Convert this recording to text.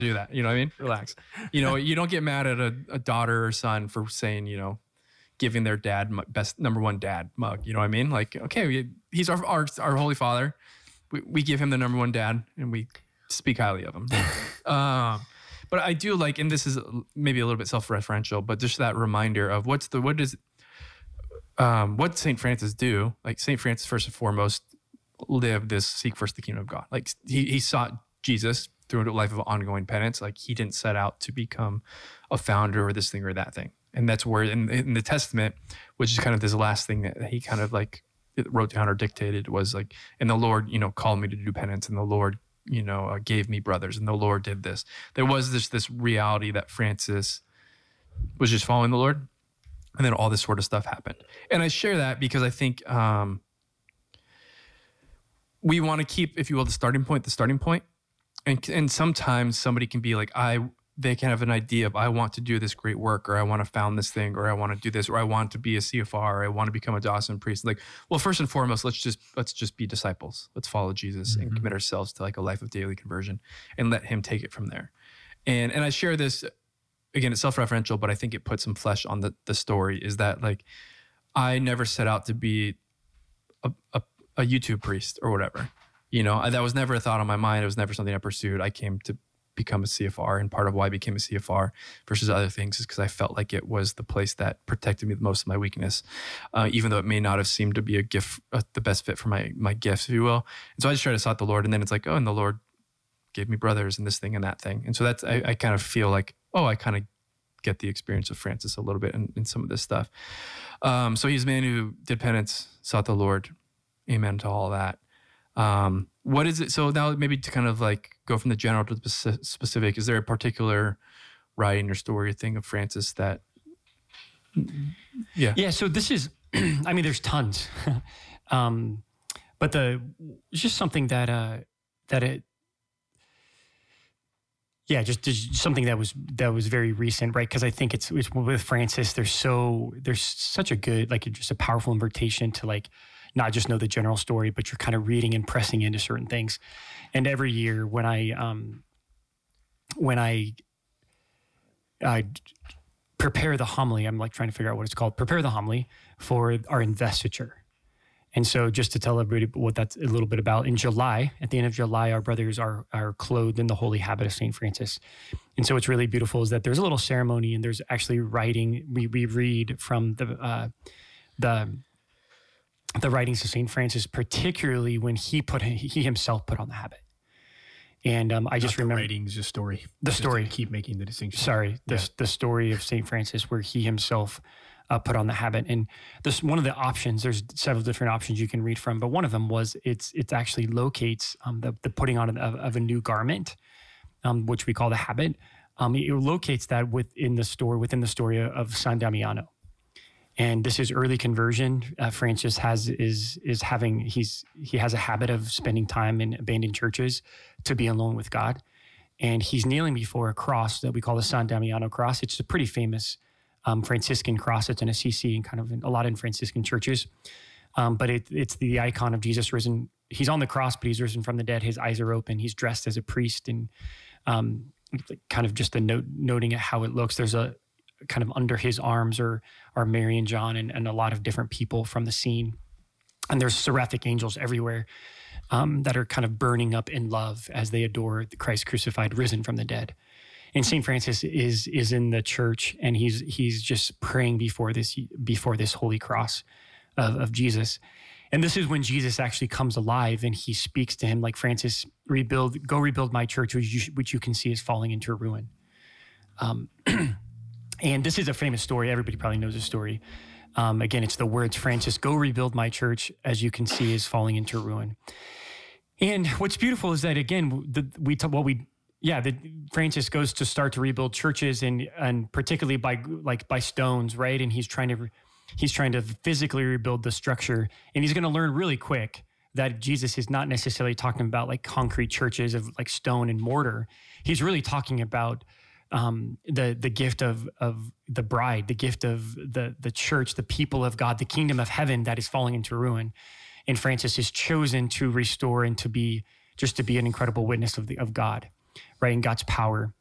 do that. You know what I mean? Relax. You don't get mad at a daughter or son for saying, giving their dad best number one dad mug. You know what I mean? Like, okay, he's our Holy Father. We give him the number one dad and we speak highly of him. But I do like, and this is maybe a little bit self-referential, but just that reminder of what St. Francis do. Like St. Francis, first and foremost, lived this seek first the kingdom of God. Like he sought Jesus through a life of ongoing penance. Like he didn't set out to become a founder or this thing or that thing. And that's where in the Testament, which is kind of this last thing that he kind of like wrote down or dictated, was like, and the Lord, called me to do penance, and the Lord, gave me brothers, and the Lord did this. There was this reality that Francis was just following the Lord, and then all this sort of stuff happened. And I share that because I think we want to keep, if you will, the starting point. And sometimes somebody can be like, they can have an idea of, I want to do this great work, or I want to found this thing, or I want to do this, or I want to be a CFR, or I want to become a diocesan priest. Like, well, first and foremost, let's just be disciples. Let's follow Jesus and commit ourselves to like a life of daily conversion and let him take it from there. And I share this, again, it's self-referential, but I think it puts some flesh on the story, is that like, I never set out to be a YouTube priest or whatever. That was never a thought on my mind. It was never something I pursued. I came to become a CFR, and part of why I became a CFR versus other things is because I felt like it was the place that protected me the most of my weakness, even though it may not have seemed to be a gift, the best fit for my gifts, if you will. And so I just tried to sought the Lord, and then it's like, and the Lord gave me brothers and this thing and that thing. And so that's, I kind of feel like, I kind of get the experience of Francis a little bit in some of this stuff. So he's a man who did penance, sought the Lord. Amen to all that. What is it? So now maybe to kind of like go from the general to the specific, is there a particular writing or story or thing of Francis that, Yeah. So this is, I mean, there's tons, but it's just something just something that was very recent, right? Because I think it's with Francis, there's such a good, like, just a powerful invitation to like, not just know the general story, but you're kind of reading and pressing into certain things. And every year when I prepare the homily, I'm like trying to figure out what it's called, prepare the homily for our investiture. And so just to tell everybody what that's a little bit about, in July, at the end of July, our brothers are clothed in the holy habit of St. Francis. And so what's really beautiful is that there's a little ceremony and there's actually writing. We read from the writings of St. Francis, particularly when he himself put on the habit. And I just remember writings, the story. The story. Keep making the distinction. Sorry, the story of St. Francis, where he himself put on the habit. And this, one of the options, there's several different options you can read from, but one of them was it actually locates the putting on of a new garment, which we call the habit. It locates that within the story of San Damiano. And this is early conversion. Francis has a habit of spending time in abandoned churches to be alone with God. And he's kneeling before a cross that we call the San Damiano cross. It's a pretty famous Franciscan cross. It's in Assisi and kind of a lot in Franciscan churches. But it's the icon of Jesus risen. He's on the cross, but he's risen from the dead. His eyes are open. He's dressed as a priest, and kind of just noting at how it looks. There's a kind of under his arms are Mary and John and a lot of different people from the scene. And there's seraphic angels everywhere that are kind of burning up in love as they adore the Christ crucified, risen from the dead. And St. Francis is in the church, and he's just praying before this holy cross of Jesus. And this is when Jesus actually comes alive, and he speaks to him like, Francis, go rebuild my church, which you can see is falling into ruin. And this is a famous story. Everybody probably knows this story. Again, it's the words, Francis, go rebuild my church, as you can see is falling into ruin. And what's beautiful is that, again, Francis goes to start to rebuild churches, and particularly by stones, right? And he's trying to physically rebuild the structure, and he's going to learn really quick that Jesus is not necessarily talking about like concrete churches of like stone and mortar. He's really talking about the gift of the bride, the gift of the church, the people of God, the kingdom of heaven that is falling into ruin. And Francis is chosen to restore and to be an incredible witness of God. right? And God's power.